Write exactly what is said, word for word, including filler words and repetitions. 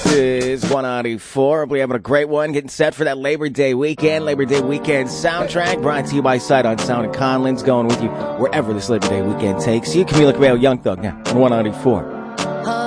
is one ninety-four. Hope you're having a great one. Getting set for that Labor Day weekend. Labor Day weekend soundtrack brought to you by Sight on Sound and Conlin's, going with you wherever this Labor Day weekend takes you. Camila Cabello, Young Thug, now on one ninety-four.